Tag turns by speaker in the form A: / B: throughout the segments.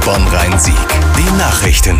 A: Bonn-Rhein-Sieg. Die Nachrichten.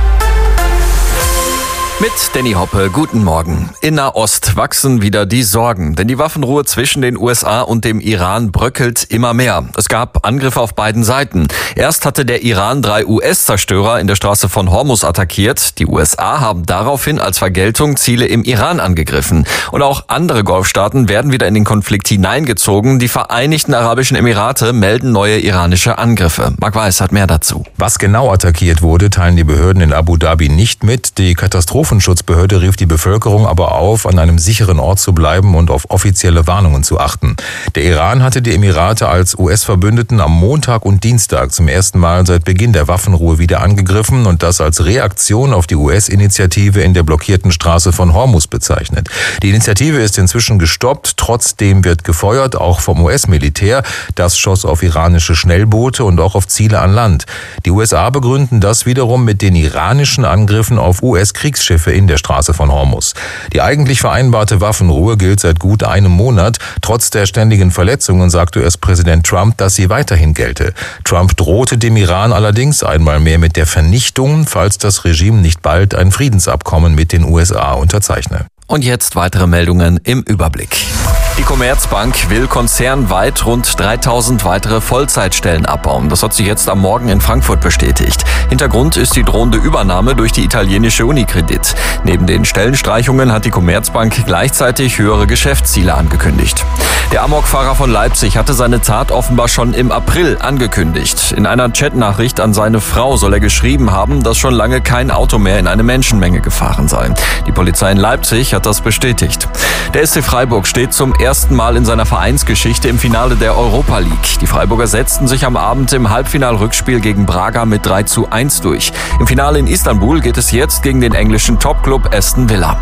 B: Mit Danny Hoppe, guten Morgen. In Nahost wachsen wieder die Sorgen, denn die Waffenruhe zwischen den USA und dem Iran bröckelt immer mehr. Es gab Angriffe auf beiden Seiten. Erst hatte der Iran 3 US-Zerstörer in der Straße von Hormuz attackiert. Die USA haben daraufhin als Vergeltung Ziele im Iran angegriffen. Und auch andere Golfstaaten werden wieder in den Konflikt hineingezogen. Die Vereinigten Arabischen Emirate melden neue iranische Angriffe. Marc Weiß hat mehr dazu.
C: Was genau attackiert wurde, teilen die Behörden in Abu Dhabi nicht mit. Die Katastrophenschutzbehörde rief die Bevölkerung aber auf, an einem sicheren Ort zu bleiben und auf offizielle Warnungen zu achten. Der Iran hatte die Emirate als US-Verbündeten am Montag und Dienstag zum ersten Mal seit Beginn der Waffenruhe wieder angegriffen und das als Reaktion auf die US-Initiative in der blockierten Straße von Hormuz bezeichnet. Die Initiative ist inzwischen gestoppt, trotzdem wird gefeuert, auch vom US-Militär. Das schoss auf iranische Schnellboote und auch auf Ziele an Land. Die USA begründen das wiederum mit den iranischen Angriffen auf US-Kriegsschiffe in der Straße von Hormuz. Die eigentlich vereinbarte Waffenruhe gilt seit gut einem Monat. Trotz der ständigen Verletzungen sagte US-Präsident Trump, dass sie weiterhin gelte. Trump drohte dem Iran allerdings einmal mehr mit der Vernichtung, falls das Regime nicht bald ein Friedensabkommen mit den USA unterzeichne.
B: Und jetzt weitere Meldungen im Überblick. Die Commerzbank will konzernweit rund 3000 weitere Vollzeitstellen abbauen. Das hat sie jetzt am Morgen in Frankfurt bestätigt. Hintergrund ist die drohende Übernahme durch die italienische Unicredit. Neben den Stellenstreichungen hat die Commerzbank gleichzeitig höhere Geschäftsziele angekündigt. Der Amokfahrer von Leipzig hatte seine Tat offenbar schon im April angekündigt. In einer Chatnachricht an seine Frau soll er geschrieben haben, dass schon lange kein Auto mehr in eine Menschenmenge gefahren sei. Die Polizei in Leipzig hat das bestätigt. Der SC Freiburg steht zum ersten Mal in seiner Vereinsgeschichte im Finale der Europa League. Die Freiburger setzten sich am Abend im Halbfinal-Rückspiel gegen Braga mit 3:1 durch. Im Finale in Istanbul geht es jetzt gegen den englischen Topclub Aston Villa.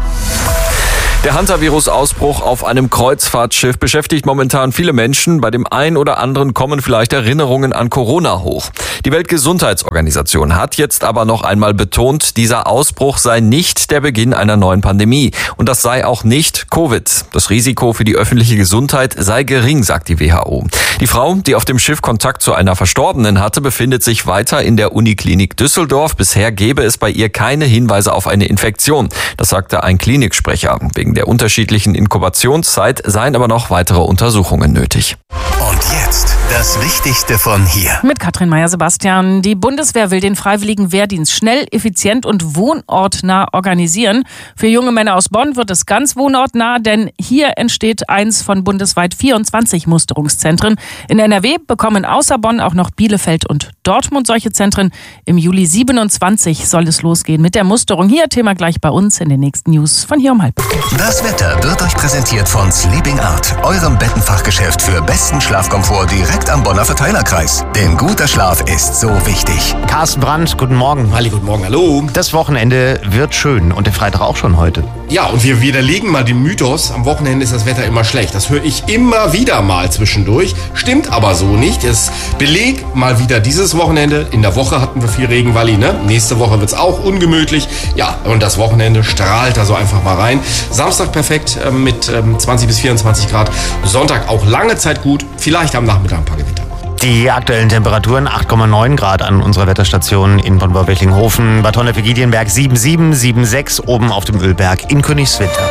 B: Der Hantavirus-Ausbruch auf einem Kreuzfahrtschiff beschäftigt momentan viele Menschen. Bei dem einen oder anderen kommen vielleicht Erinnerungen an Corona hoch. Die Weltgesundheitsorganisation hat jetzt aber noch einmal betont, dieser Ausbruch sei nicht der Beginn einer neuen Pandemie. Und das sei auch nicht Covid. Das Risiko für die öffentliche Gesundheit sei gering, sagt die WHO. Die Frau, die auf dem Schiff Kontakt zu einer Verstorbenen hatte, befindet sich weiter in der Uniklinik Düsseldorf. Bisher gebe es bei ihr keine Hinweise auf eine Infektion. Das sagte ein Kliniksprecher. Wegen der unterschiedlichen Inkubationszeit seien aber noch weitere Untersuchungen nötig.
A: Und jetzt das Wichtigste von hier.
D: Mit Katrin Meyer-Sebastian. Die Bundeswehr will den freiwilligen Wehrdienst schnell, effizient und wohnortnah organisieren. Für junge Männer aus Bonn wird es ganz wohnortnah, denn hier entsteht eins von bundesweit 24 Musterungszentren. In NRW bekommen außer Bonn auch noch Bielefeld und Dortmund solche Zentren. Im Juli 27 soll es losgehen mit der Musterung. Hier Thema gleich bei uns in den nächsten News von hier um 6:30.
A: Das Wetter wird euch präsentiert von Sleeping Art, eurem Bettenfachgeschäft für besten Schlafkomfort direkt am Bonner Verteilerkreis. Denn guter Schlaf ist so wichtig.
E: Carsten Brandt, guten Morgen.
F: Halli, guten Morgen, hallo.
E: Das Wochenende wird schön und der Freitag auch schon heute.
F: Ja, und wir widerlegen mal den Mythos, am Wochenende ist das Wetter immer schlecht. Das höre ich immer wieder mal zwischendurch. Stimmt aber so nicht. Es belegt mal wieder dieses Wochenende. In der Woche hatten wir viel Regen, Walli, ne? Nächste Woche wird es auch ungemütlich. Ja, und das Wochenende strahlt da so einfach mal rein. Samstag perfekt mit 20 bis 24 Grad. Sonntag auch lange Zeit gut. Vielleicht am Nachmittag ein paar Gewitter.
E: Die aktuellen Temperaturen 8,9 Grad an unserer Wetterstation in Bonn-Wechlinghofen, Bad Honnef-Giedienberg 7,7, 7,6 oben auf dem Ölberg in Königswinter.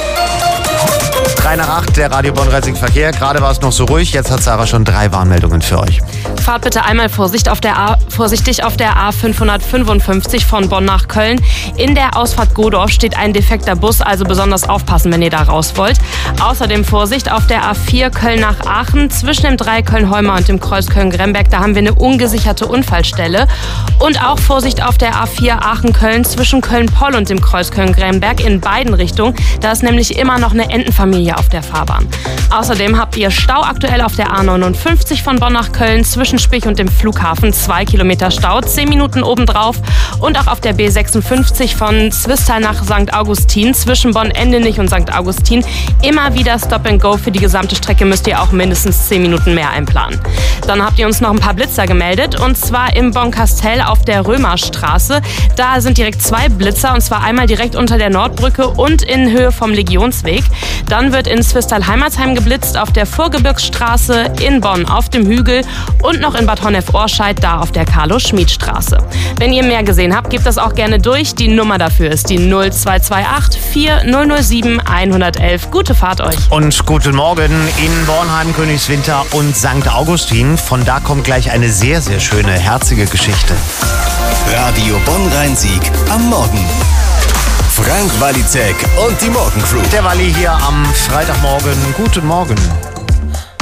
E: 7:03, der Radio Bonn-Rhein-Sieg Verkehr. Gerade war es noch so ruhig, jetzt hat Sarah schon 3 Warnmeldungen für euch.
G: Fahrt bitte einmal vorsichtig auf der A555 von Bonn nach Köln. In der Ausfahrt Godorf steht ein defekter Bus, also besonders aufpassen, wenn ihr da raus wollt. Außerdem Vorsicht auf der A4 Köln nach Aachen. Zwischen dem Dreieck Köln-Heumar und dem Kreuz Köln-Gremberg, da haben wir eine ungesicherte Unfallstelle. Und auch Vorsicht auf der A4 Aachen-Köln zwischen Köln-Poll und dem Kreuz Köln-Gremberg in beiden Richtungen. Da ist nämlich immer noch eine Entenfamilie auf der Fahrbahn. Außerdem habt ihr Stau aktuell auf der A59 von Bonn nach Köln zwischen Spich und dem Flughafen. 2 Kilometer Stau, 10 Minuten obendrauf. Und auch auf der B56 von Zwistal nach St. Augustin zwischen Bonn-Endenich und St. Augustin immer wieder Stop and Go. Für die gesamte Strecke müsst ihr auch mindestens 10 Minuten mehr einplanen. Dann habt ihr uns noch ein paar Blitzer gemeldet und zwar im Bonn-Castell auf der Römerstraße. Da sind direkt 2 Blitzer und zwar einmal direkt unter der Nordbrücke und in Höhe vom Legionsweg. Dann wird in Zwistal-Heimatsheim geblitzt auf der Vorgebirgsstraße, in Bonn auf dem Hügel und noch in Bad Honnef-Orscheid da auf der Carlo-Schmid-Straße. Wenn ihr mehr gesehen habt, gebt das auch gerne durch. Die Nummer dafür ist die 0228 4007 111. Gute Fahrt euch.
E: Und guten Morgen in Bornheim, Königswinter und St. Augustin. Von da kommt gleich eine sehr, sehr schöne, herzige Geschichte.
A: Radio Bonn-Rhein-Sieg am Morgen. Frank Walizek und die Morgencrew.
E: Der Walli hier am Freitagmorgen. Guten Morgen.